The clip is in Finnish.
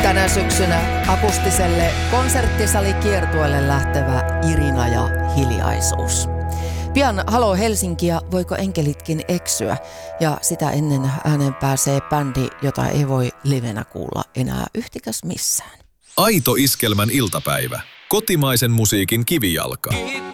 Tänä syksynä akustiselle konserttisalikiertueelle lähtevä Irina ja hiljaisuus. Pian Halo Helsinki ja Voiko enkelitkin eksyä, ja sitä ennen ääneen pääsee bändi, jota ei voi livenä kuulla enää yhtikäs missään. Aito iskelmän iltapäivä. Kotimaisen musiikin kivijalka.